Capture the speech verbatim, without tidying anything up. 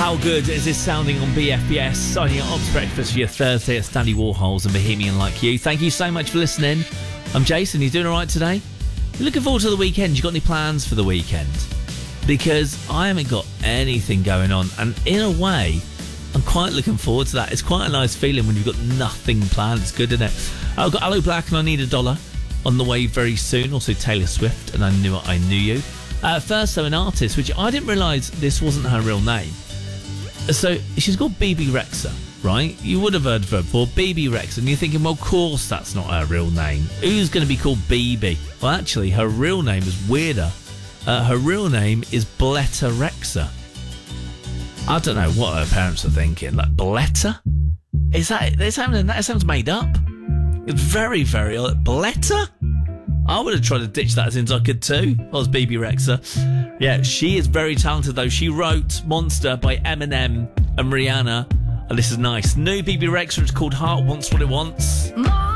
How good is this sounding on B F B S? Signing it Ops Breakfast for your Thursday at Stanley Warhols and Bohemian Like You. Thank you so much for listening. I'm Jason. You doing all right today? You looking forward to the weekend? You got any plans for the weekend? Because I haven't got anything going on, and in a way, I'm quite looking forward to that. It's quite a nice feeling when you've got nothing planned. It's good, isn't it? I've got Aloe Black and I Need a Dollar on the way very soon. Also Taylor Swift and I Knew It, I Knew You. Uh, first, though, an artist, which I didn't realise this wasn't her real name. So she's called B B Rexha, right? You would have heard of her before, B B Rexha, and you're thinking, well, of course that's not her real name. Who's going to be called B B? Well, actually, her real name is weirder. Uh, her real name is Bletta Rexha. I don't know what her parents are thinking. Like, Bletta? Is that, that sounds, that sounds made up. It's very, very, uh, Bletta? I would have tried to ditch that since I could too. I was B B Rexha. Yeah, she is very talented though. She wrote Monster by Eminem and Rihanna. And this is nice. New B B Rexha is called Heart Wants What It Wants.